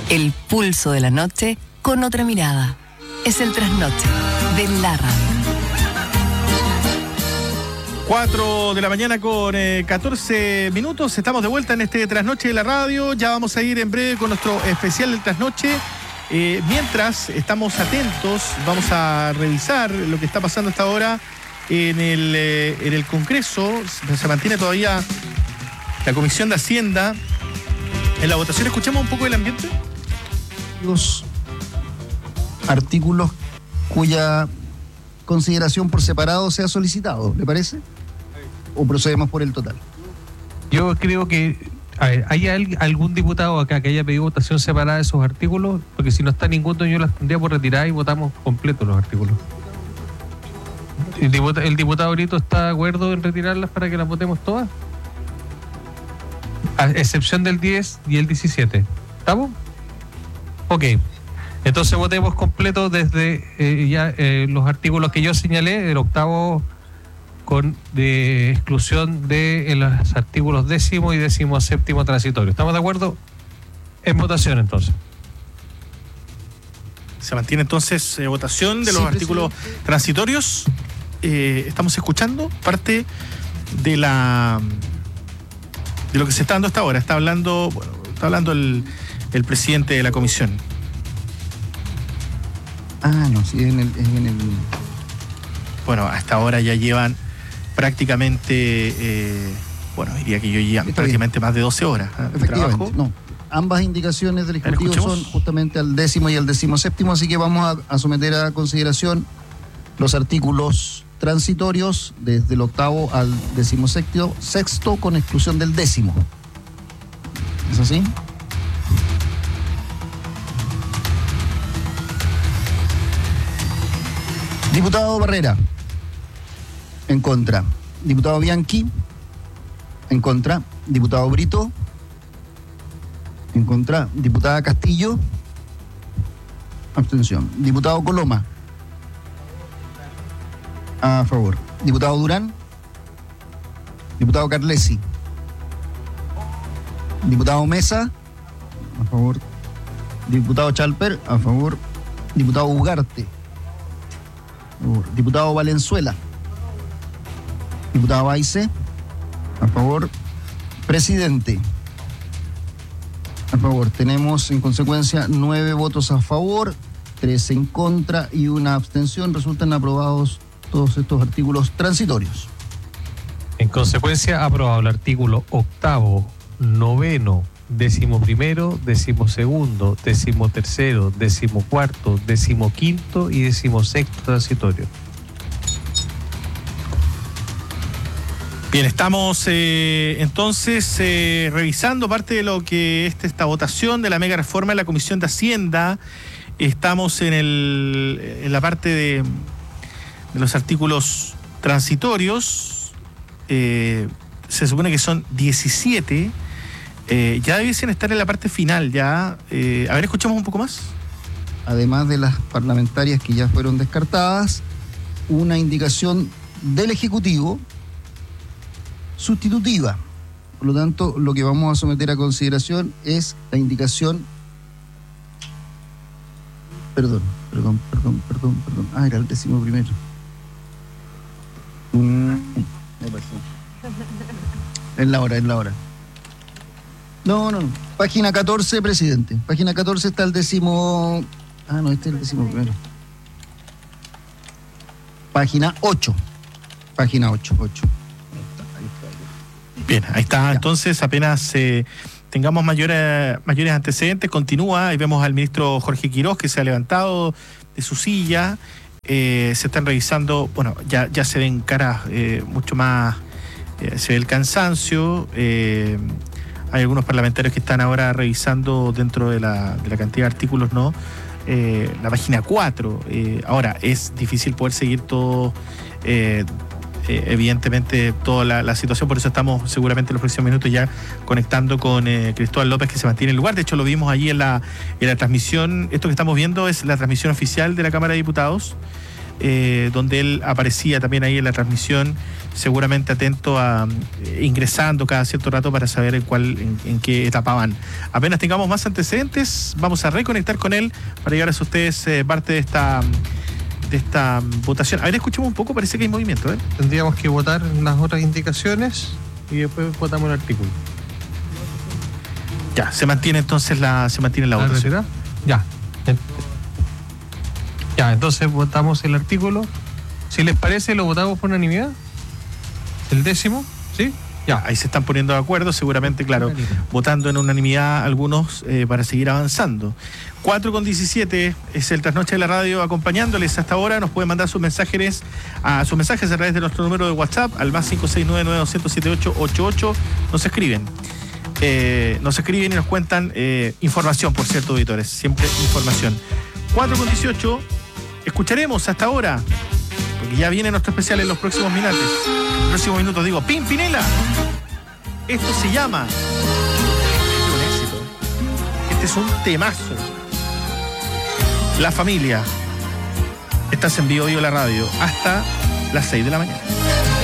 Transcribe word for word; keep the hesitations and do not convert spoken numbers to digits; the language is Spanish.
El pulso de la noche con otra mirada. Es el trasnoche de la radio. cuatro de la mañana con eh, catorce minutos. Estamos de vuelta en este trasnoche de la radio. Ya vamos a ir en breve con nuestro especial del trasnoche. Eh, mientras estamos atentos, vamos a revisar lo que está pasando hasta ahora en el, eh, en el Congreso. Se mantiene todavía la Comisión de Hacienda en la votación. Escuchemos un poco el ambiente. Los artículos cuya consideración por separado se ha solicitado, ¿le parece? ¿O procedemos por el total? Yo creo que, a ver, ¿hay algún diputado acá que haya pedido votación separada de esos artículos? Porque si no está ninguno, yo las tendría por retirar y votamos completos los artículos. ¿El diputado, el diputado Brito está de acuerdo en retirarlas para que las votemos todas? A excepción del diez y el diecisiete. ¿Estamos? Ok. Entonces votemos completo desde eh, ya eh, los artículos que yo señalé, el octavo con de exclusión de eh, los artículos décimo y décimo séptimo transitorio. ¿Estamos de acuerdo? En votación entonces. Se mantiene entonces eh, votación de los sí, artículos presidente. transitorios. Eh, estamos escuchando parte de la de lo que se está dando hasta ahora. Está hablando, bueno, está hablando el, el presidente de la comisión. Ah, no, sí, en el, en el... Bueno, hasta ahora ya llevan prácticamente, eh, bueno, diría que yo llevan prácticamente más de doce horas ¿eh? de trabajo. No, ambas indicaciones del Ejecutivo son justamente al décimo y al décimo séptimo, así que vamos a, a someter a consideración los artículos transitorios desde el octavo al décimo sexto, sexto con exclusión del décimo. ¿Es así? Diputado Barrera, en contra. Diputado Bianchi, en contra. Diputado Brito, en contra. Diputada Castillo, abstención. Diputado Coloma, a favor. Diputado Durán, diputado Carlesi, diputado Mesa, a favor. Diputado Chalper, a favor. Diputado Ugarte, diputado Valenzuela, diputado Baice, a favor. Presidente, a favor. Tenemos en consecuencia nueve votos a favor, tres en contra y una abstención. Resultan aprobados todos estos artículos transitorios. En consecuencia, aprobado el artículo octavo, noveno, décimo primero, décimo segundo, décimo tercero, décimo cuarto, décimo quinto y décimo sexto transitorio. Bien, estamos eh, entonces eh, revisando parte de lo que es esta votación de la mega reforma en la Comisión de Hacienda. Estamos en, el, en la parte de, de los artículos transitorios. Eh, se supone que son diecisiete. Eh, ya debiesen estar en la parte final, ya. Eh, a ver, escuchemos un poco más. Además de las parlamentarias que ya fueron descartadas, una indicación del Ejecutivo sustitutiva. Por lo tanto, lo que vamos a someter a consideración es la indicación... Perdón, perdón, perdón, perdón, perdón. Ah, era el décimo primero. Mm, me pasó. Es la hora, es la hora. No, no, no. Página catorce, presidente. Página catorce está el décimo... Ah, no, este es el décimo primero. Página ocho. Página ocho, ocho. Bien, ahí está. Entonces, apenas eh, tengamos mayores, mayores antecedentes, continúa. Ahí vemos al ministro Jorge Quiroz, que se ha levantado de su silla. Eh, se están revisando, bueno, ya, ya se ven caras eh, mucho más... Eh, se ve el cansancio. Eh, hay algunos parlamentarios que están ahora revisando dentro de la, de la cantidad de artículos, ¿no? Eh, la página cuatro. Eh, ahora, es difícil poder seguir todo... Eh, Eh, evidentemente toda la, la situación, por eso estamos seguramente en los próximos minutos ya conectando con eh, Cristóbal López, que se mantiene en el lugar. De hecho, lo vimos allí en la, en la transmisión. Esto que estamos viendo es la transmisión oficial de la Cámara de Diputados. eh, donde él aparecía también ahí en la transmisión, seguramente atento a eh, ingresando cada cierto rato para saber en cuál, en, en qué etapa van. Apenas tengamos más antecedentes, vamos a reconectar con él para llevar a ustedes eh, parte de esta de esta votación. A ver, escuchemos un poco, parece que hay movimiento, ¿eh? Tendríamos que votar las otras indicaciones y después votamos el artículo. Ya, se mantiene entonces la, se mantiene la votación. ¿Retirada? Ya. Ya, entonces votamos el artículo. Si les parece, lo votamos por unanimidad. El décimo, ¿sí? Ya, ahí se están poniendo de acuerdo, seguramente, claro, votando en unanimidad algunos eh, para seguir avanzando. cuatro con diecisiete es el Trasnoche de la Radio, acompañándoles hasta ahora. Nos pueden mandar sus mensajes a sus mensajes a través de nuestro número de WhatsApp al más cinco seis nueve nueve dos cero siete ocho ocho ocho. Nos escriben. Eh, nos escriben y nos cuentan eh, información, por cierto, auditores, siempre información. cuatro con dieciocho, escucharemos hasta ahora, porque ya viene nuestro especial en los próximos minutos. Próximos minutos, digo, Pimpinela. Esto se llama. Este es un éxito. Este es un temazo. La Familia. Estás en Vivo Vivo la Radio hasta las seis de la mañana.